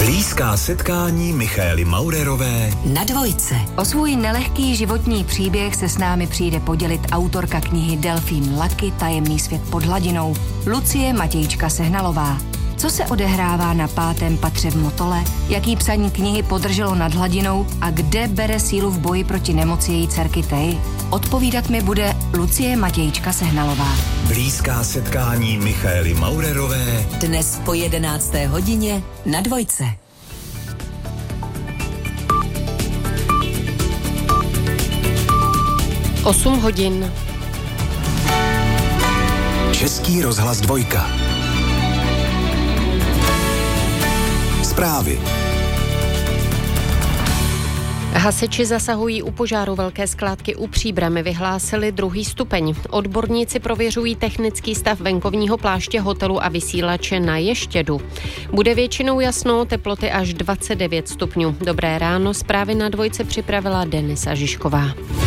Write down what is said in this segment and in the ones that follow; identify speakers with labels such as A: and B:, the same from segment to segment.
A: Blízká setkání Michaely Maurerové
B: na Dvojce.
C: O svůj nelehký životní příběh se s námi přijde podělit autorka knihy Delfín Lucky, tajemný svět pod hladinou, Lucie Matějčka Sehnalová. Co se odehrává na 5. patře v Motole, jaký psaní knihy podrželo nad hladinou a kde bere sílu v boji proti nemoci její dcerky Tej? Odpovídat mi bude Lucie Matějčka Sehnalová.
A: Blízká setkání Michaely Maurerové
B: dnes po 11. hodině na Dvojce.
D: Osm hodin.
A: Český rozhlas 2. Zprávy.
D: Hasiči zasahují u požáru velké skládky u Příbrami, vyhlásili 2. stupeň. Odborníci prověřují technický stav venkovního pláště hotelu a vysílače na Ještědu. Bude většinou jasno, teploty až 29 stupňů. Dobré ráno, zprávy na Dvojce připravila Denisa Žižková.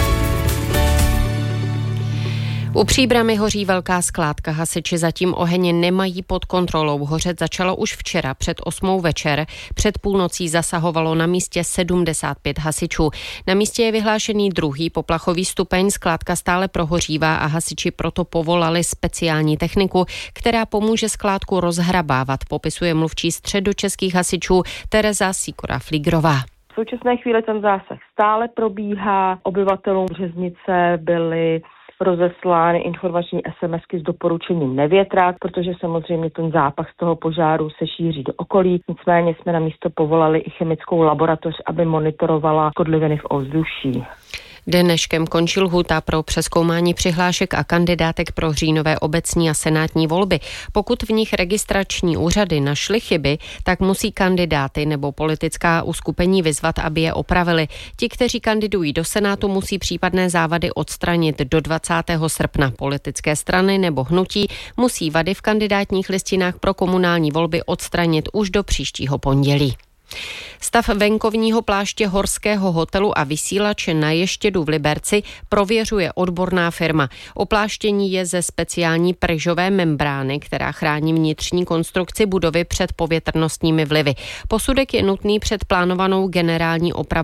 D: U Příbrami hoří velká skládka. Hasiči zatím oheň nemají pod kontrolou. Hořet začalo už včera před 8 večer. Před půlnocí zasahovalo na místě 75 hasičů. Na místě je vyhlášený 2. poplachový stupeň. Skládka stále prohořívá a hasiči proto povolali speciální techniku, která pomůže skládku rozhrabávat, popisuje mluvčí středočeských hasičů Tereza Sýkora-Flígrová.
E: V současné chvíli ten zásah stále probíhá. Obyvatelům Březnice byly rozeslány informační SMSky s doporučením nevětrat, protože samozřejmě ten zápach z toho požáru se šíří do okolí. Nicméně jsme na místo povolali i chemickou laboratoř, aby monitorovala škodliviny v ovzduší.
D: Dneškem končí lhůta pro přezkoumání přihlášek a kandidátek pro říjnové obecní a senátní volby. Pokud v nich registrační úřady našly chyby, tak musí kandidáty nebo politická uskupení vyzvat, aby je opravili. Ti, kteří kandidují do Senátu, musí případné závady odstranit do 20. srpna. Politické strany nebo hnutí musí vady v kandidátních listinách pro komunální volby odstranit už do příštího pondělí. Stav venkovního pláště horského hotelu a vysílače na Ještědu v Liberci prověřuje odborná firma. Opláštění je ze speciální pryžové membrány, která chrání vnitřní konstrukci budovy před povětrnostními vlivy. Posudek je nutný před plánovanou generální opravou